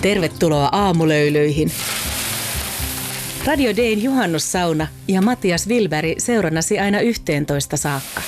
Tervetuloa aamulöylyihin. Radio Dayn juhannussauna ja Matias Wilberg seurannasi aina 11 saakka.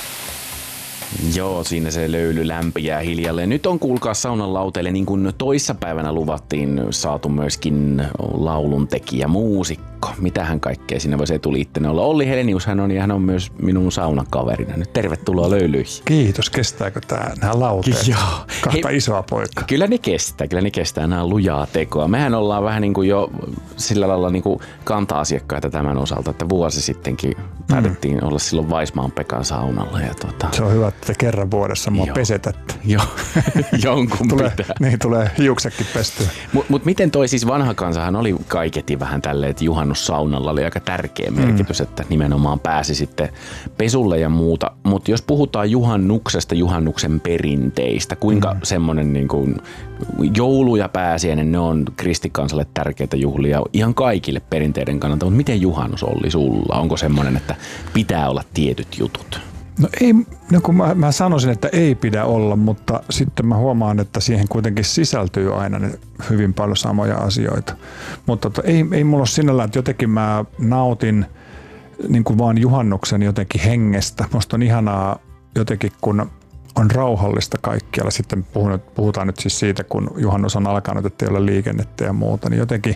Joo, siinä se löyly lämpiää hiljalleen. Nyt on kuulkaa saunan lauteille, niin kuin toissapäivänä luvattiin, saatu myöskin lauluntekijä, muusikko. Mitähän kaikkea siinä voisi etuliitteenä olla. Olli Helenius hän on ja hän on myös minun saunakaverina. Nyt tervetuloa löylyihin. Kiitos. Kestääkö nämä lauteet? Joo. Kahta isoa poikaa. Kyllä ne kestää. Nämä on lujaa tekoa. Mehän ollaan vähän niin kuin jo sillä lailla niin kuin kanta-asiakkaita tämän osalta, että vuosi sittenkin taidettiin olla silloin Vaismaan Pekan saunalla. Ja Se on hyvä, että te kerran vuodessa mua pesetätte. Joo, jonkun pitää. Niin tulee hiuksetkin pestyä. Mut miten toi siis vanha kansahan oli kaiketi vähän tälleen, että juhannussaunalla oli aika tärkeä merkitys, että nimenomaan pääsi sitten pesulle ja muuta. Mutta jos puhutaan juhannuksesta, juhannuksen perinteistä, kuinka semmoinen niin kuin joulu ja pääsiäinen, ne on kristikansalle tärkeitä juhlia ihan kaikille perinteiden kannalta, mutta miten juhannus oli sulla? Onko semmoinen, että pitää olla tietyt jutut? No ei, no kun mä sanoisin, että ei pidä olla, mutta sitten mä huomaan, että siihen kuitenkin sisältyy aina hyvin paljon samoja asioita. Mutta ei mulla ole sinällään, että jotenkin mä nautin niin kuin vaan juhannuksen jotenkin hengestä. Musta on ihanaa jotenkin, kun on rauhallista kaikkialla. Sitten puhutaan nyt siis siitä, kun juhannus on alkanut, että ei ole liikennettä ja muuta, niin jotenkin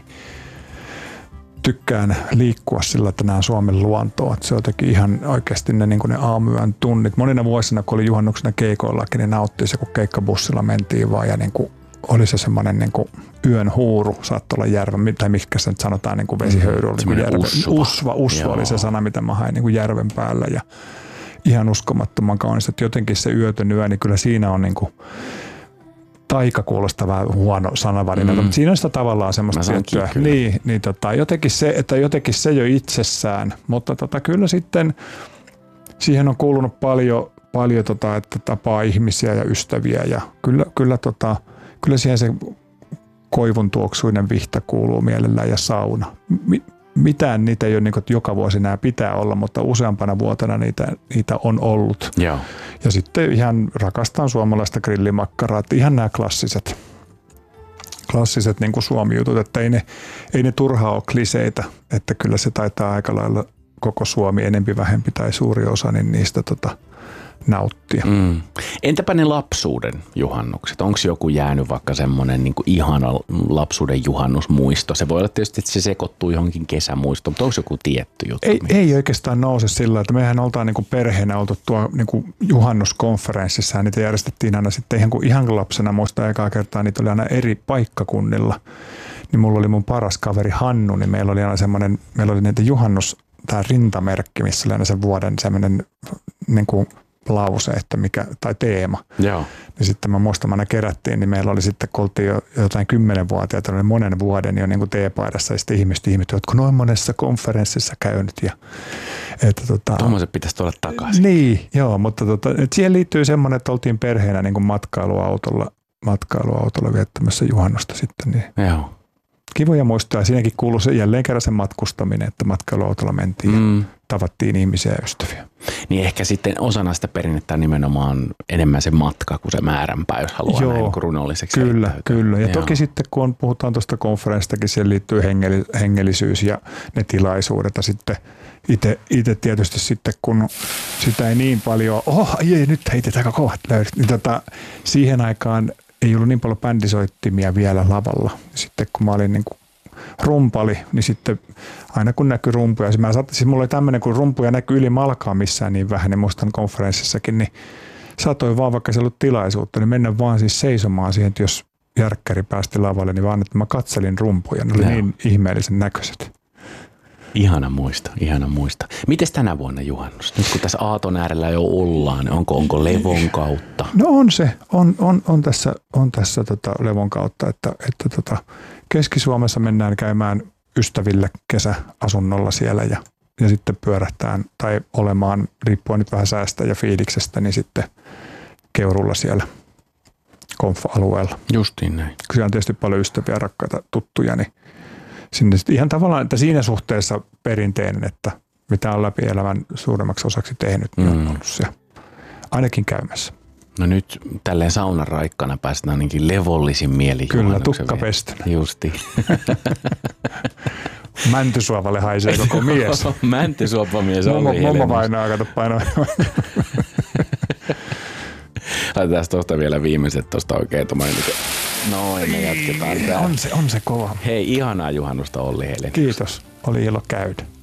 tykkään liikkua sillä, että näen Suomen luontoa. Että se on jotenkin ihan oikeasti ne aamuyön tunnit. Monina vuosina, kun oli juhannuksena keikoillakin, niin nauttii se, kun keikkabussilla mentiin vaan ja niin kuin oli se semmoinen niin kuin yön huuru, saattoi olla järven, tai mikä se nyt sanotaan, niin kuin vesihöyry oli niin järven. Usva oli se sana, mitä mä hain niin kuin järven päällä ja ihan uskomattoman kaunis, että jotenkin se yötön yö, niin kyllä siinä on niin kuin taika kuulostaa vähän huono sanavalinta, mutta siinä on sitä tavallaan semmoista tiettyä. Jotenkin se jo itsessään, mutta kyllä sitten siihen on kuulunut paljon että tapaa ihmisiä ja ystäviä ja kyllä siihen se koivun tuoksuinen vihta kuuluu mielellään ja sauna. Mitään niitä ei ole niin, että joka vuosi nämä pitää olla, mutta useampana vuotena niitä on ollut. Joo. Ja sitten ihan rakastan suomalaista grillimakkaraa, että ihan nämä klassiset niin kuin Suomi-jutut, että ei ne turhaa ole kliseitä, että kyllä se taitaa aika lailla koko Suomi enempi vähempi tai suuri osa, niin niistä nauttia. Entäpä ne lapsuuden juhannukset? Onko joku jäänyt vaikka semmoinen niin kuin ihana lapsuuden juhannusmuisto? Se voi olla tietysti, että se sekoittuu johonkin kesämuistoon, mutta onko joku tietty juttu? Ei oikeastaan nouse sillä, että mehän oltaan niin kuin perheenä oltu tuo niin kuin juhannuskonferenssissa ja niitä järjestettiin aina sitten ihan lapsena. Muistan ekaa kertaa, niitä oli aina eri paikkakunnilla. Niin mulla oli mun paras kaveri Hannu, niin meillä oli aina semmoinen, meillä oli niitä tämä rintamerkki, missä oli aina sen vuoden semmoinen niin kuin lause, että tai teema. Joo. Ja sitten mä muistan, aina kerättiin, niin meillä oli sitten, kun oltiin jo jotain 10-vuotiaita, oli monen vuoden jo niin kuin teepaidassa, ja sitten ihmiset ihmettivät, kun noin monessa konferenssissa käynyt. Tuommoiset pitäisi tulla takaisin. Niin, joo, mutta siihen liittyy semmoinen, että oltiin perheenä niin kuin matkailuautolla viettämässä juhannusta sitten. Niin. Joo. Kivoja muistoja. Siinäkin kuului se jälleen kerran sen matkustaminen, että matkailuautolla mentiin ja tavattiin ihmisiä ja ystäviä. Niin ehkä sitten osana sitä perinnettä on nimenomaan enemmän se matka kuin se määränpää, jos haluaa näin runolliseksi. Kyllä. Ja toki sitten kun puhutaan tuosta konferenssistakin, siihen liittyy hengellisyys ja ne tilaisuudet. Ja sitten itse tietysti sitten, kun sitä ei niin paljon, nyt heitetään aika kovat löydät, niin siihen aikaan ei ollut niin paljon bändisoittimia vielä lavalla. Sitten kun mä olin niin kuin rumpali, niin sitten aina kun näkyi rumpuja, siis mulla oli tämmöinen, kun rumpuja näkyi yli malkaa missään niin vähän, niin muistan konferenssissakin, niin saatoin vaan, vaikka se ei ollut tilaisuutta, niin mennä vaan siis seisomaan siihen, että jos järkkäri päästi lavalle, niin vaan, että mä katselin rumpuja, ne oli niin ihmeellisen näköiset. Ihana muista. Mites tänä vuonna juhannus? Nyt kun tässä aaton äärellä jo ollaan, onko levon kautta? No on se. On tässä levon kautta, että Keski-Suomessa mennään käymään ystäville kesäasunnolla siellä ja sitten pyörähtään tai olemaan, riippuen nyt vähän säästä ja fiiliksestä, niin sitten Keurulla siellä konf-alueella. Justiin näin. Kyllä on tietysti paljon ystäviä, rakkaita, tuttuja, niin sinne ihan tavallaan, että siinä suhteessa perinteinen, että mitä on läpi elämän suuremmaksi osaksi tehnyt, niin on ollut se ainakin käymässä. No nyt tälleen saunan raikkana päästään ainakin levollisin mieli. Kyllä, tukka pestynä. Justi. Mäntysuovalle haisee koko mies. Mäntysuopamies oli Mummo painaa, kato painaa. Laitetaan tuosta vielä viimeiset tuosta oikein. Noin, me jatketaan tää. On se kova. Hei, ihanaa juhannusta Olli Helenius. Kiitos, oli ilo käydä.